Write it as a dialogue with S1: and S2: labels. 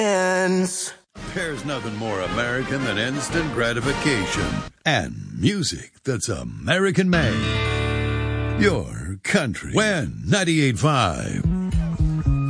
S1: There's nothing more American than instant gratification and music that's American made. Your country. When 98.5.